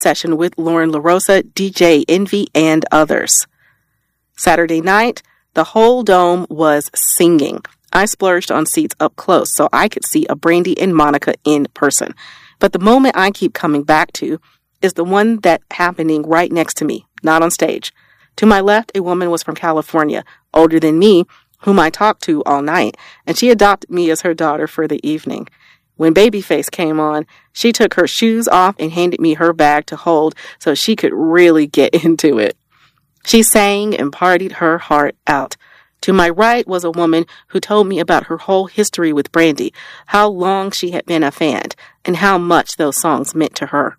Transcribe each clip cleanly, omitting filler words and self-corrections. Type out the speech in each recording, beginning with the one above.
session with Lauren LaRosa, DJ Envy, and others. Saturday night, the whole dome was singing. I splurged on seats up close so I could see a Brandy and Monica in person. But the moment I keep coming back to is the one that's happening right next to me, not on stage. To my left, a woman was from California, older than me, whom I talked to all night, and she adopted me as her daughter for the evening. When Babyface came on, she took her shoes off and handed me her bag to hold so she could really get into it. She sang and partied her heart out. To my right was a woman who told me about her whole history with Brandy, how long she had been a fan, and how much those songs meant to her.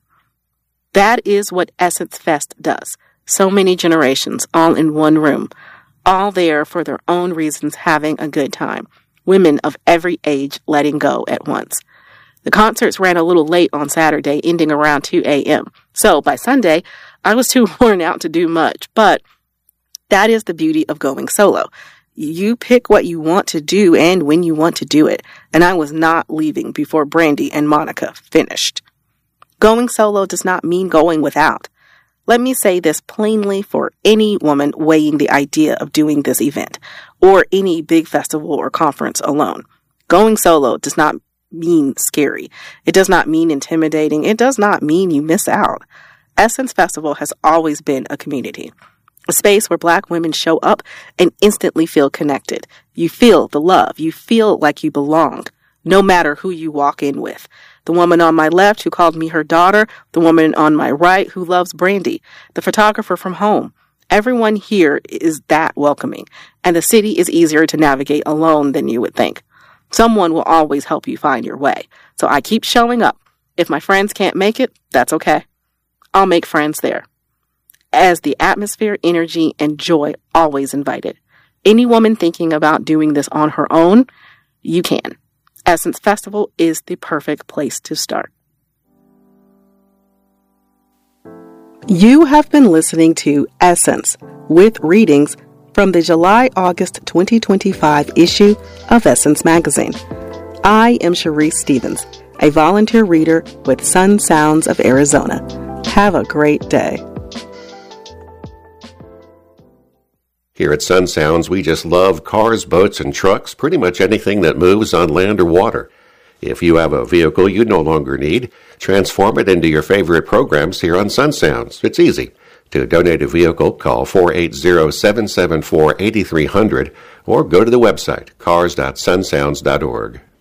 That is what Essence Fest does. So many generations, all in one room, all there for their own reasons, having a good time. Women of every age letting go at once. The concerts ran a little late on Saturday, ending around 2 a.m. So by Sunday, I was too worn out to do much, but that is the beauty of going solo. You pick what you want to do and when you want to do it, and I was not leaving before Brandy and Monica finished. Going solo does not mean going without. Let me say this plainly for any woman weighing the idea of doing this event, or any big festival or conference alone. Going solo does not mean scary. It does not mean intimidating. It does not mean you miss out. Essence Festival has always been a community. A space where Black women show up and instantly feel connected. You feel the love. You feel like you belong, no matter who you walk in with. The woman on my left who called me her daughter, the woman on my right who loves Brandy, the photographer from home. Everyone here is that welcoming, and the city is easier to navigate alone than you would think. Someone will always help you find your way. So I keep showing up. If my friends can't make it, that's okay. I'll make friends there. As the atmosphere, energy, and joy always invited. Any woman thinking about doing this on her own, you can. Essence Festival is the perfect place to start. You have been listening to Essence with readings from the July-August 2025 issue of Essence Magazine. I am Sharice Stevens, a volunteer reader with Sun Sounds of Arizona. Have a great day. Here at Sun Sounds, we just love cars, boats, and trucks, pretty much anything that moves on land or water. If you have a vehicle you no longer need, transform it into your favorite programs here on Sun Sounds. It's easy. To donate a vehicle, call 480-774-8300 or go to the website cars.sunsounds.org.